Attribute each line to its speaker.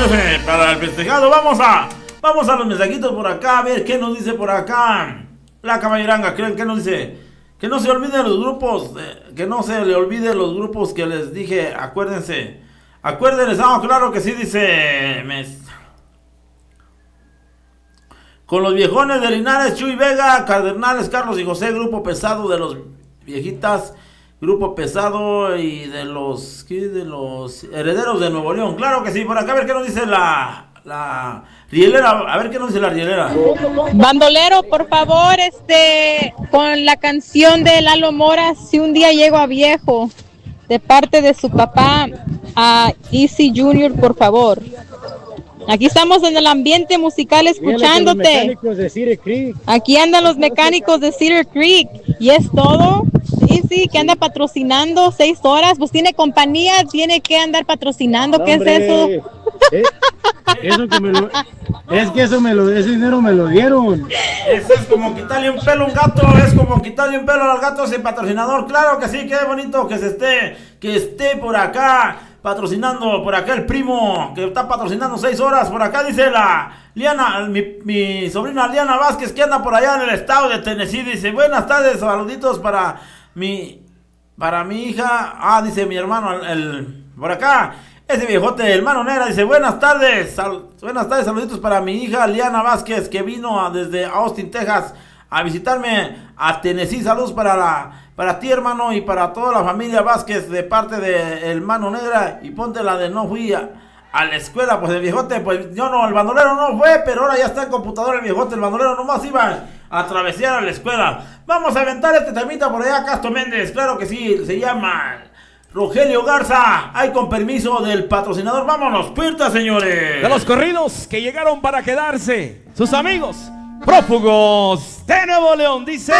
Speaker 1: para el festejado. Vamos a los mensajitos por acá, a ver qué nos dice por acá. La caballeranga, ¿qué nos dice? Que no se olviden los grupos, que no se le olviden los grupos que les dije, acuérdense. Claro que sí, dice con los viejones de Linares, Chuy Vega, Cardenales, Carlos y José, grupo pesado de los viejitas, grupo pesado y de los herederos de Nuevo León. Claro que sí, por acá a ver qué nos dice la rielera, a ver qué nos dice la rielera.
Speaker 2: Bandolero, por favor, con la canción de Lalo Mora, Si un día llego a viejo, de parte de su papá a Easy Junior, por favor. Aquí estamos en el ambiente musical escuchándote. Aquí andan los mecánicos de Cedar Creek. Y es todo. Sí, que anda patrocinando 6 horas. Pues tiene compañía, tiene que andar patrocinando. ¿Qué es eso?
Speaker 3: Ese dinero me lo dieron.
Speaker 1: Eso es como quitarle un pelo a un gato, es como quitarle un pelo al gato ese patrocinador. Claro que sí, qué bonito que esté por acá patrocinando, por acá el primo que está patrocinando 6 horas. Por acá dice la Liana, mi sobrina Liana Vázquez, que anda por allá en el estado de Tennessee. Dice, buenas tardes, saluditos para mi hija. Dice mi hermano, por acá. Ese viejote, el Mano Negra, dice, buenas tardes, saluditos para mi hija Liana Vázquez, que vino desde Austin, Texas, a visitarme a Tennessee. Saludos para ti, hermano, y para toda la familia Vázquez, de parte de el Mano Negra, y ponte la de no fui a la escuela. Pues el viejote, pues yo no, el bandolero no fue, pero ahora ya está en computadora el viejote, el bandolero nomás iba a travesear a la escuela. Vamos a aventar este temita por allá, Castro Méndez, claro que sí, se llama Rogelio Garza, hay con permiso del patrocinador. Vámonos, puerta, señores.
Speaker 4: De los corridos que llegaron para quedarse, sus amigos prófugos de Nuevo León, dice...